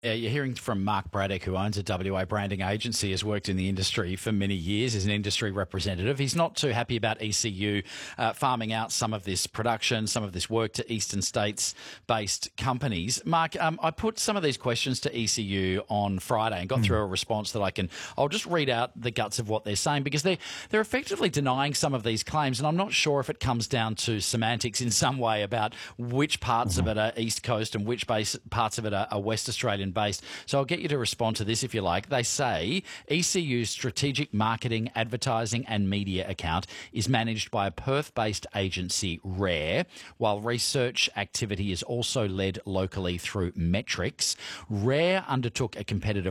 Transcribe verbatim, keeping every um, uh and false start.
Uh, you're hearing from Mark Braddock, who owns a W A branding agency, has worked in the industry for many years as an industry representative. He's not too happy about E C U uh, farming out some of this production, some of this work to eastern states-based companies. Mark, um, I put some of these questions to E C U on Friday and got mm. through a response that I can. I'll just read out the guts of what they're saying, because they they're effectively denying some of these claims, and I'm not sure if it comes down to semantics in some way about which parts mm-hmm. of it are East Coast and which base, parts of it are, are West Australian based. So I'll get you to respond to this if you like. They say E C U's strategic marketing, advertising and media account is managed by a Perth-based agency, Rare, while research activity is also led locally through Metrics. Rare undertook a competitive